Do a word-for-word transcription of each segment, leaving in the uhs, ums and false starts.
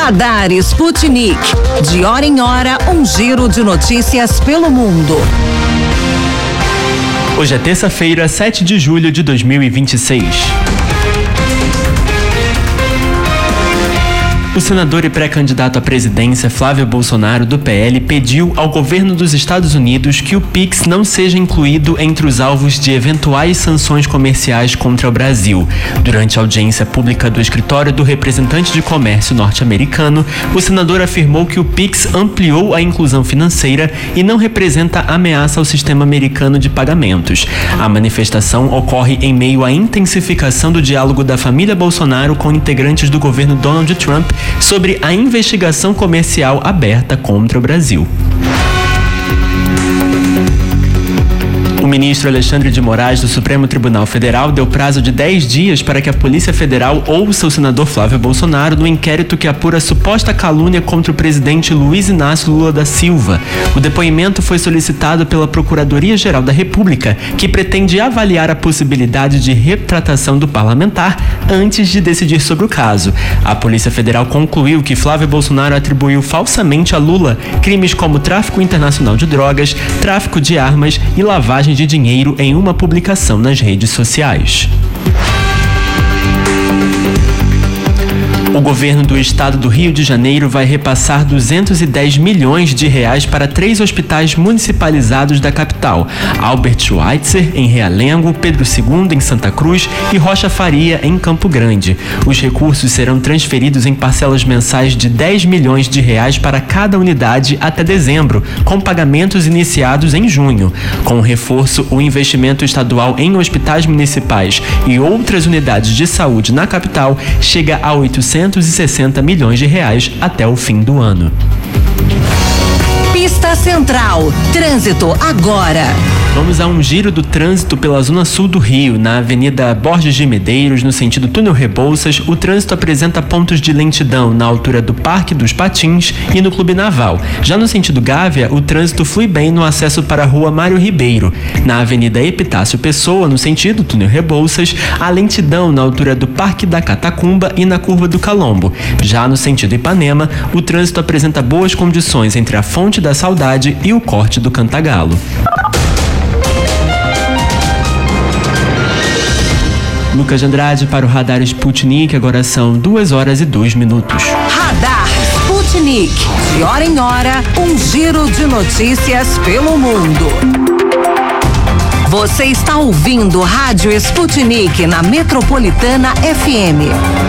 Radar Sputnik. De hora em hora, um giro de notícias pelo mundo. Hoje é terça-feira, sete de julho de dois mil e vinte e seis. O senador e pré-candidato à presidência Flávio Bolsonaro, do P L, pediu ao governo dos Estados Unidos que o Pix não seja incluído entre os alvos de eventuais sanções comerciais contra o Brasil. Durante a audiência pública do escritório do representante de comércio norte-americano, o senador afirmou que o Pix ampliou a inclusão financeira e não representa ameaça ao sistema americano de pagamentos. A manifestação ocorre em meio à intensificação do diálogo da família Bolsonaro com integrantes do governo Donald Trump sobre a investigação comercial aberta contra o Brasil. O ministro Alexandre de Moraes, do Supremo Tribunal Federal, deu prazo de dez dias para que a Polícia Federal ouça o senador Flávio Bolsonaro no inquérito que apura a suposta calúnia contra o presidente Luiz Inácio Lula da Silva. O depoimento foi solicitado pela Procuradoria-Geral da República, que pretende avaliar a possibilidade de retratação do parlamentar antes de decidir sobre o caso. A Polícia Federal concluiu que Flávio Bolsonaro atribuiu falsamente a Lula crimes como tráfico internacional de drogas, tráfico de armas e lavagem de dinheiro em uma publicação nas redes sociais. O governo do estado do Rio de Janeiro vai repassar duzentos e dez milhões de reais para três hospitais municipalizados da capital: Albert Schweitzer, em Realengo, Pedro segundo, em Santa Cruz e Rocha Faria, em Campo Grande. Os recursos serão transferidos em parcelas mensais de dez milhões de reais para cada unidade até dezembro, com pagamentos iniciados em junho. Com o reforço, o investimento estadual em hospitais municipais e outras unidades de saúde na capital chega a oitocentos e sessenta milhões de reais até o fim do ano. Pista Central. Trânsito agora. Vamos a um giro do trânsito pela zona sul do Rio. Na Avenida Borges de Medeiros, no sentido Túnel Rebouças, o trânsito apresenta pontos de lentidão na altura do Parque dos Patins e no Clube Naval. Já no sentido Gávea, o trânsito flui bem no acesso para a Rua Mário Ribeiro. Na Avenida Epitácio Pessoa, no sentido Túnel Rebouças, há lentidão na altura do Parque da Catacumba e na Curva do Calombo. Já no sentido Ipanema, o trânsito apresenta boas condições entre a Fonte da Saudade e o Corte do Cantagalo. Lucas de Andrade para o Radar Sputnik, agora são duas horas e dois minutos. Radar Sputnik. De hora em hora, um giro de notícias pelo mundo. Você está ouvindo Rádio Sputnik na Metropolitana F M.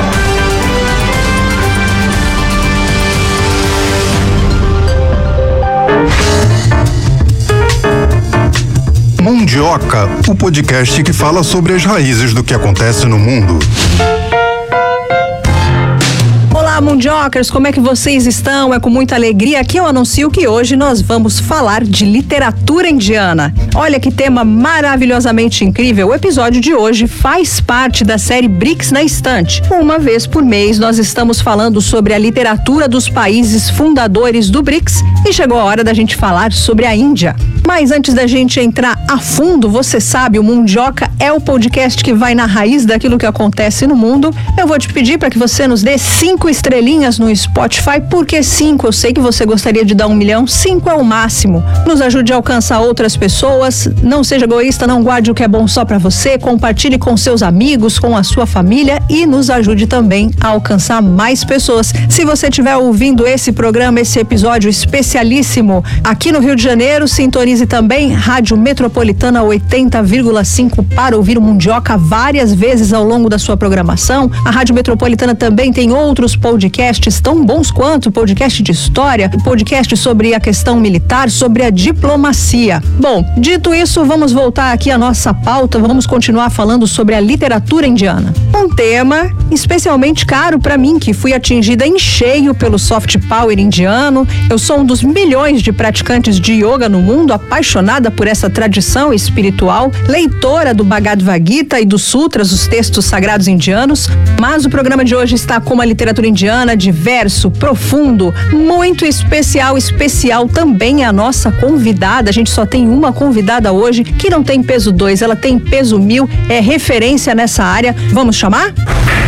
Mundioca, o podcast que fala sobre as raízes do que acontece no mundo. Olá, mundiocas, como é que vocês estão? É com muita alegria que eu anuncio que hoje nós vamos falar de literatura indiana. Olha que tema maravilhosamente incrível. O episódio de hoje faz parte da série B R I C S na Estante. Uma vez por mês nós estamos falando sobre a literatura dos países fundadores do B R I C S e chegou a hora da gente falar sobre a Índia. Mas antes da gente entrar a fundo, você sabe, o Mundioca é o podcast que vai na raiz daquilo que acontece no mundo. Eu vou te pedir para que você nos dê cinco estrelinhas no Spotify. Por que cinco? Eu sei que você gostaria de dar um milhão. Cinco é o máximo. Nos ajude a alcançar outras pessoas. Não seja egoísta, não guarde o que é bom só para você. Compartilhe com seus amigos, com a sua família e nos ajude também a alcançar mais pessoas. Se você estiver ouvindo esse programa, esse episódio especialíssimo aqui no Rio de Janeiro, sintonize também Rádio Metropolitana oitenta vírgula cinco para ouvir o Mundioca várias vezes ao longo da sua programação. A Rádio Metropolitana também tem outros podcasts tão bons quanto o podcast de história, o podcast sobre a questão militar, sobre a diplomacia. Bom, dito isso, vamos voltar aqui à nossa pauta, vamos continuar falando sobre a literatura indiana. Um tema especialmente caro para mim, que fui atingida em cheio pelo soft power indiano. Eu sou um dos milhões de praticantes de yoga no mundo, apaixonada por essa tradição espiritual, leitora do Bhagavad Gita e dos Sutras, os textos sagrados indianos, mas o programa de hoje está com uma literatura indiana diverso, profundo, muito especial. Especial também é a nossa convidada. A gente só tem uma convidada hoje que não tem peso dois, ela tem peso mil, é referência nessa área. Vamos chamar?